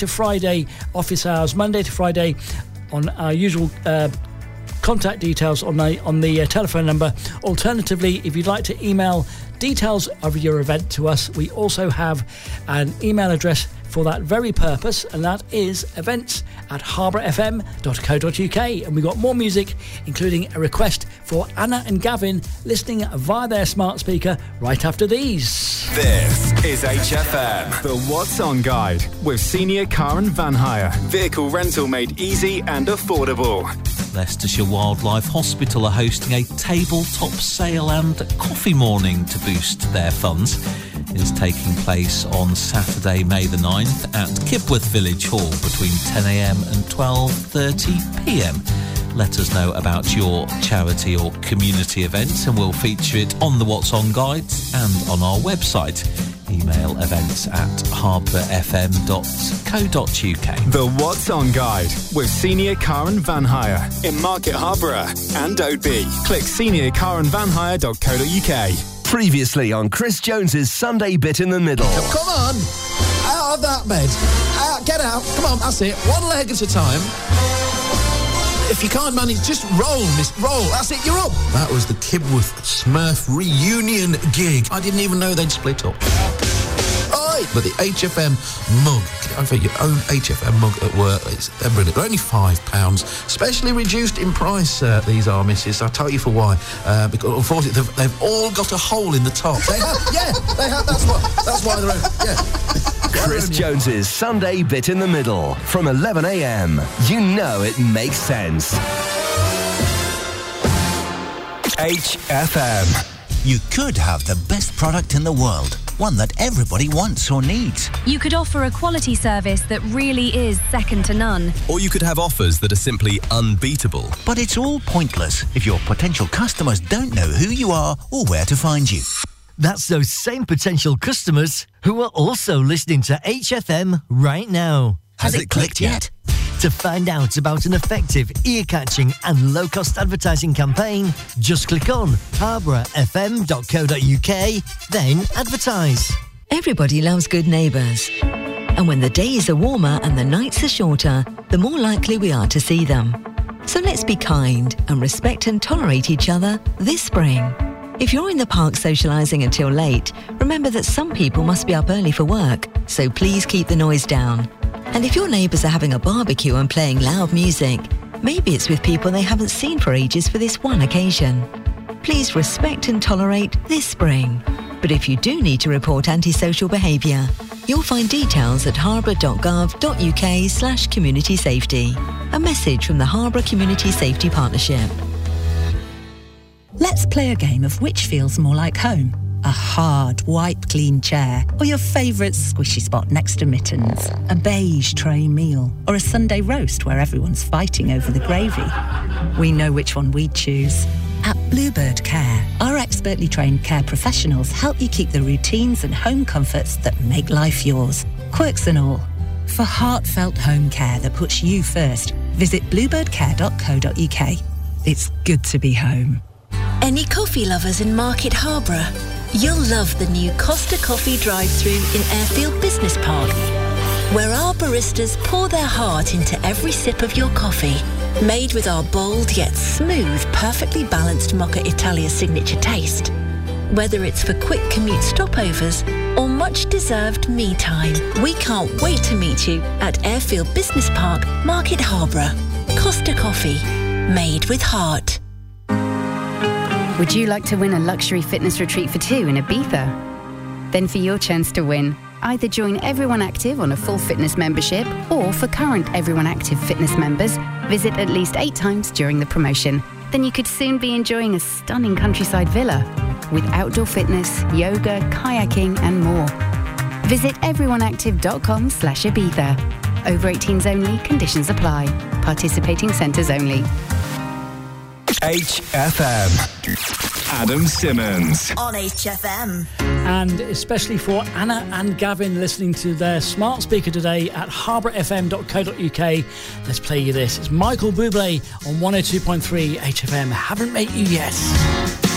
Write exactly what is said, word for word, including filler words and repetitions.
to Friday office hours, Monday to Friday, on our usual uh, contact details on the on the uh, telephone number. Alternatively, if you'd like to email details of your event to us, we also have an email address for that very purpose, and that is events at harbour f m dot co dot u k. And we've got more music, including a request for Anna and Gavin listening via their smart speaker right after these. This is H F M, the What's On Guide with Senior Car and Van Hire. Vehicle rental made easy and affordable. Leicestershire Wildlife Hospital are hosting a tabletop sale and coffee morning to boost their funds. It is taking place on Saturday, May the ninth at Kibworth Village Hall between ten a m and twelve thirty p m. Let us know about your charity or community event and we'll feature it on the What's On Guide and on our website. Email events at harbour f m dot co dot u k. The What's On Guide with Senior Car and Van Hire in Market Harborough and Oadby. Click senior car and van hire dot co dot u k. Previously on Chris Jones's Sunday Bit in the Middle. Now, come on! Out of that bed. Out, get out. Come on, that's it. One leg at a time. If you can't manage, just roll, miss. Roll. That's it, you're up. That was the Kibworth Smurf reunion gig. I didn't even know they'd split up. Oi! But the H F M mug. I've got your own H F M mug at work. It's, they're brilliant. They're only five pounds. Specially reduced in price, uh, these are, missus. I'll tell you for why. Uh, because, unfortunately, they've, they've all got a hole in the top. They have, yeah, they have. That's why, that's why they're only, yeah. Chris Jones's Sunday Bit in the Middle from eleven a m. You know it makes sense. H F M. You could have the best product in the world, one that everybody wants or needs. You could offer a quality service that really is second to none. Or you could have offers that are simply unbeatable. But it's all pointless if your potential customers don't know who you are or where to find you. That's those same potential customers who are also listening to H F M right now. Has, Has it, it clicked, clicked yet? To find out about an effective, ear-catching and low-cost advertising campaign, just click on harbour f m dot co dot u k, then advertise. Everybody loves good neighbours. And when the days are warmer and the nights are shorter, the more likely we are to see them. So let's be kind and respect and tolerate each other this spring. If you're in the park socialising until late, remember that some people must be up early for work, so please keep the noise down. And if your neighbours are having a barbecue and playing loud music, maybe it's with people they haven't seen for ages for this one occasion. Please respect and tolerate this spring. But if you do need to report antisocial behaviour, you'll find details at harbour dot gov dot u k slash community safety. A message from the Harbour Community Safety Partnership. Let's play a game of which feels more like home. A hard, wipe-clean chair, or your favourite squishy spot next to mittens. A beige tray meal, or a Sunday roast where everyone's fighting over the gravy. We know which one we'd choose. At Bluebird Care, our expertly trained care professionals help you keep the routines and home comforts that make life yours. Quirks and all. For heartfelt home care that puts you first, visit bluebird care dot co dot u k. It's good to be home. Any coffee lovers in Market Harborough? You'll love the new Costa Coffee drive-thru in Airfield Business Park, where our baristas pour their heart into every sip of your coffee. Made with our bold yet smooth, perfectly balanced Mocha Italia signature taste. Whether it's for quick commute stopovers or much-deserved me time, we can't wait to meet you at Airfield Business Park, Market Harborough. Costa Coffee, made with heart. Would you like to win a luxury fitness retreat for two in Ibiza? Then for your chance to win, either join Everyone Active on a full fitness membership, or for current Everyone Active fitness members, visit at least eight times during the promotion. Then you could soon be enjoying a stunning countryside villa with outdoor fitness, yoga, kayaking and more. Visit everyoneactive.com slash Ibiza. Over eighteens only, conditions apply. Participating centres only. H F M. Adam Simmons. On H F M. And especially for Anna and Gavin listening to their smart speaker today at harbour f m dot co dot u k, let's play you this. It's Michael Bublé on one oh two point three H F M. Haven't met you yet.